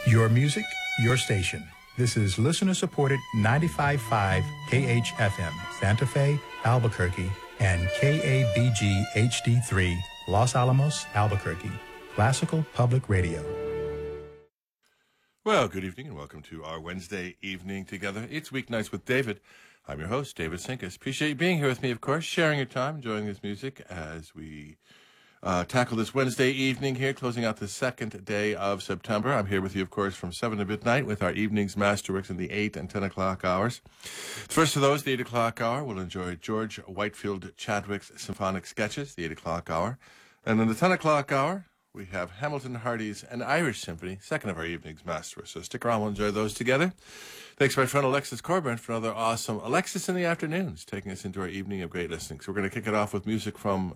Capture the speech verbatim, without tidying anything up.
Your music, your station. This is listener-supported ninety-five point five K H F M, Santa Fe, Albuquerque, and K A B G H D three, Los Alamos, Albuquerque. Classical Public Radio. Well, good evening and welcome to our Wednesday evening together. It's Weeknights with David. I'm your host, David Sinkus. Appreciate you being here with me, of course, sharing your time, enjoying this music as we uh, tackle this Wednesday evening here, closing out the second day of September. I'm here with you, of course, from seven to midnight with our evenings masterworks in the eight and ten o'clock hours. First of those, the eight o'clock hour, we'll enjoy George Whitefield Chadwick's Symphonic Sketches, the eight o'clock hour. And in the ten o'clock hour, we have Hamilton Hardy's An Irish Symphony, second of our evening's masterworks. So stick around, we'll enjoy those together. Thanks, my friend Alexis Corbin, for another awesome Alexis in the Afternoons, taking us into our evening of great listening. So we're going to kick it off with music from